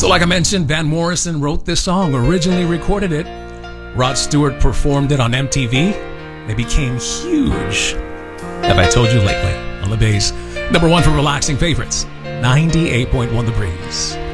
So like I mentioned, Van Morrison wrote this song, originally recorded it. Rod Stewart performed it on MTV. They became huge. Have I told you lately? On the bass. Number one for relaxing favorites. 98.1 The Breeze.